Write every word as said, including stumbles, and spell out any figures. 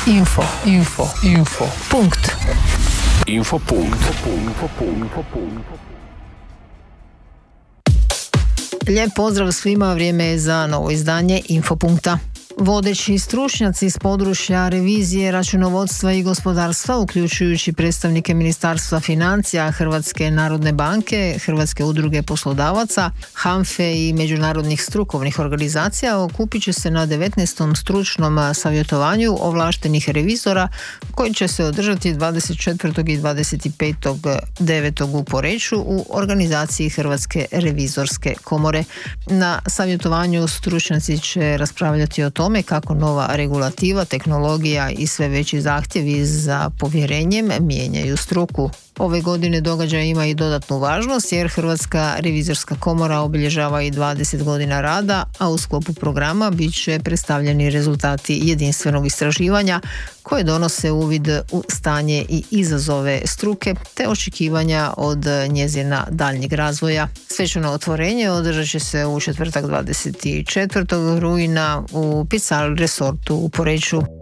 Info, info, info. Punkt. Info punkt. Lijep pozdrav svima, vrijeme je za novo izdanje Infopunkta. Vodeći stručnjaci iz područja revizije, računovodstva i gospodarstva, uključujući predstavnike Ministarstva financija, Hrvatske narodne banke, Hrvatske udruge poslodavaca, HANFE i međunarodnih strukovnih organizacija, okupit će se na devetnaestom stručnom savjetovanju ovlaštenih revizora koji će se održati dvadeset četvrtog i dvadeset petog devetog u Poreču u organizaciji Hrvatske revizorske komore. Na savjetovanju stručnjaci će raspravljati o tome kako nova regulativa, tehnologija i sve veći zahtjevi za povjerenjem mijenjaju struku. Ove godine događaj ima i dodatnu važnost jer Hrvatska revizorska komora obilježava i dvadeset godina rada, a u sklopu programa bit će predstavljeni rezultati jedinstvenog istraživanja koje donose uvid u stanje i izazove struke te očekivanja od njezina daljnjeg razvoja. Svečano otvorenje održat će se u četvrtak dvadeset četvrtog rujna u Pical Resortu u Poreču.